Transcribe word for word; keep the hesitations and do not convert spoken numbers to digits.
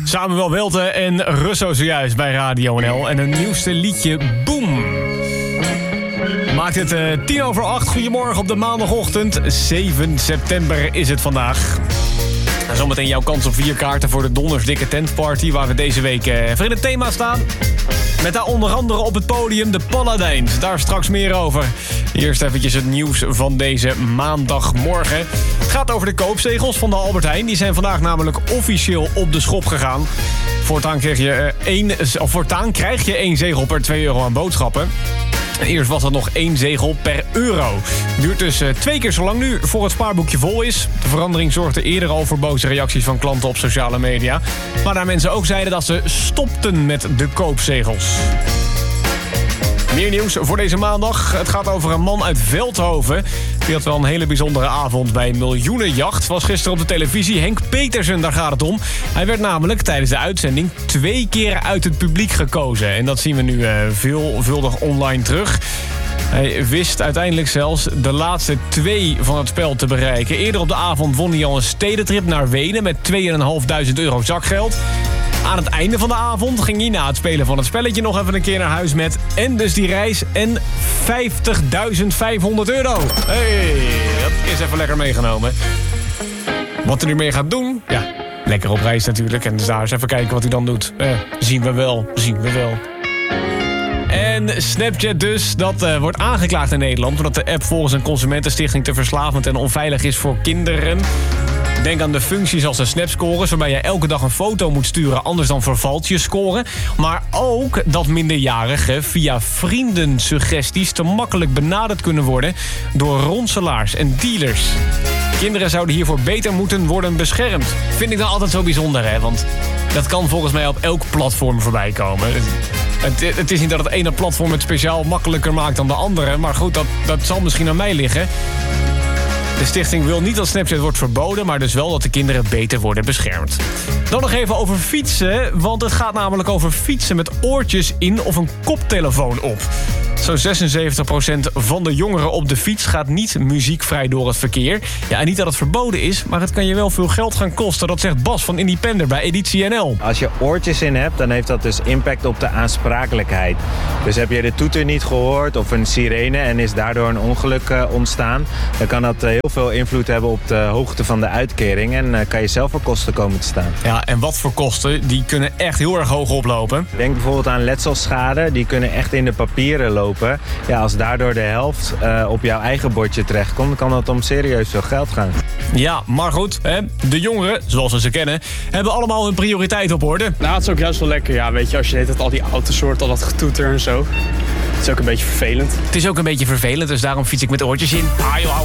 Samuel Welte en Russo zojuist bij Radio N L. En hun nieuwste liedje, Boom. Maakt het uh, tien over acht. Goedemorgen op de maandagochtend. zeven september is het vandaag. En zometeen jouw kans op vier kaarten voor de Dondersdikke Tentparty, waar we deze week uh, even in het thema staan. Met daar onder andere op het podium de Paladijns. Daar straks meer over. Eerst eventjes het nieuws van deze maandagmorgen. Het gaat over de koopzegels van de Albert Heijn. Die zijn vandaag namelijk officieel op de schop gegaan. Voortaan krijg je, uh, één, of voortaan krijg je één zegel per twee euro aan boodschappen. Eerst was dat nog één zegel per euro. Duurt dus uh, twee keer zo lang nu voor het spaarboekje vol is. De verandering zorgde eerder al voor boze reacties van klanten op sociale media. Maar daar mensen ook zeiden dat ze stopten met de koopzegels. Meer nieuws voor deze maandag. Het gaat over een man uit Veldhoven. Die had wel een hele bijzondere avond bij een miljoenenjacht. Was gisteren op de televisie. Henk Petersen, daar gaat het om. Hij werd namelijk tijdens de uitzending twee keer uit het publiek gekozen. En dat zien we nu uh, veelvuldig online terug. Hij wist uiteindelijk zelfs de laatste twee van het spel te bereiken. Eerder op de avond won hij al een stedentrip naar Wenen met tweeduizend euro zakgeld. Aan het einde van de avond ging hij na het spelen van het spelletje nog even een keer naar huis met... en dus die reis en vijftigduizend vijfhonderd euro. Hey, dat is even lekker meegenomen. Wat hij ermee gaat doen? Ja, lekker op reis natuurlijk. En dus daar eens even kijken wat hij dan doet. Eh, zien we wel, zien we wel. En Snapchat dus, dat uh, wordt aangeklaagd in Nederland... omdat de app volgens een consumentenstichting te verslavend en onveilig is voor kinderen. Denk aan de functies als de snapscores, waarbij je elke dag een foto moet sturen, anders dan vervalt je score. Maar ook dat minderjarigen via vriendensuggesties te makkelijk benaderd kunnen worden door ronselaars en dealers. Kinderen zouden hiervoor beter moeten worden beschermd. Vind ik dan altijd zo bijzonder, hè? Want dat kan volgens mij op elk platform voorbij komen. Het, het is niet dat het ene platform het speciaal makkelijker maakt dan de andere. Maar goed, dat, dat zal misschien aan mij liggen. De stichting wil niet dat Snapchat wordt verboden, maar dus wel dat de kinderen beter worden beschermd. Dan nog even over fietsen, want het gaat namelijk over fietsen met oortjes in of een koptelefoon op. Zo'n zesenzeventig procent van de jongeren op de fiets gaat niet muziekvrij door het verkeer. Ja, en niet dat het verboden is, maar het kan je wel veel geld gaan kosten. Dat zegt Bas van Independer bij Editie N L. Als je oortjes in hebt, dan heeft dat dus impact op de aansprakelijkheid. Dus heb je de toeter niet gehoord of een sirene en is daardoor een ongeluk uh, ontstaan, dan kan dat uh, heel veel invloed hebben op de hoogte van de uitkering en uh, kan je zelf voor kosten komen te staan. Ja, en wat voor kosten? Die kunnen echt heel erg hoog oplopen. Denk bijvoorbeeld aan letselschade, die kunnen echt in de papieren lopen. Ja, als daardoor de helft uh, op jouw eigen bordje terechtkomt, dan kan dat om serieus veel geld gaan. Ja, maar goed, hè, de jongeren, zoals we ze kennen, hebben allemaal hun prioriteit op orde. Nou, het is ook juist wel lekker, ja, weet je, als je het al die auto's hoort, al dat getoeter en zo. Het is ook een beetje vervelend. Het is ook een beetje vervelend, dus daarom fiets ik met oortjes in. Ah joh,